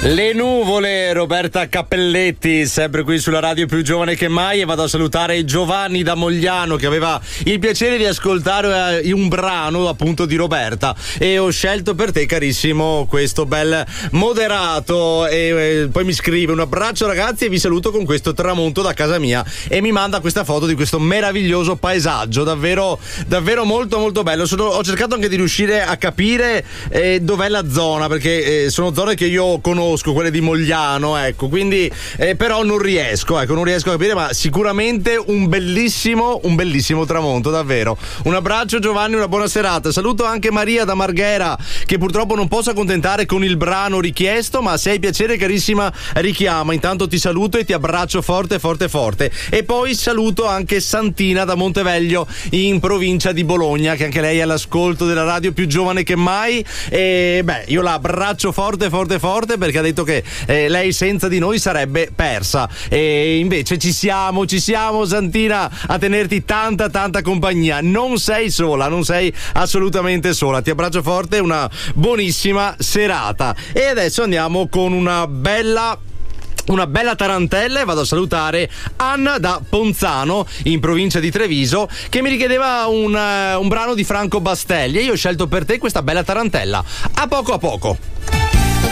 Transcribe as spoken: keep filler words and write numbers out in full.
Le nuvole, Roberta Cappelletti, sempre qui sulla radio più giovane che mai, e vado a salutare Giovanni da Mogliano che aveva il piacere di ascoltare un brano appunto di Roberta, e ho scelto per te, carissimo, questo bel moderato, e, e poi mi scrive: un abbraccio ragazzi e vi saluto con questo tramonto da casa mia, e mi manda questa foto di questo meraviglioso paesaggio, davvero davvero molto molto bello. Sono, ho cercato anche di riuscire a capire eh, dov'è la zona, perché eh, sono zone che io conosco, quelle di Mogliano, ecco, quindi eh, però non riesco, ecco, non riesco a capire, ma sicuramente un bellissimo, un bellissimo tramonto, davvero. Un abbraccio Giovanni, una buona serata. Saluto anche Maria da Marghera, che purtroppo non posso accontentare con il brano richiesto, ma se hai piacere, carissima, richiama. Intanto ti saluto e ti abbraccio forte forte forte. E poi saluto anche Santina da Monteveglio in provincia di Bologna, che anche lei è all'ascolto della radio più giovane che mai, e beh, io la abbraccio forte forte forte perché ha detto che eh, lei senza di noi sarebbe persa, e invece ci siamo, ci siamo Santina a tenerti tanta tanta compagnia. Non sei sola, non sei assolutamente sola. Ti abbraccio forte, una buonissima serata. E adesso andiamo con una bella Una bella tarantella e vado a salutare Anna da Ponzano in provincia di Treviso, che mi richiedeva un, uh, un brano di Franco Bastelli, e io ho scelto per te questa bella tarantella. A poco a poco.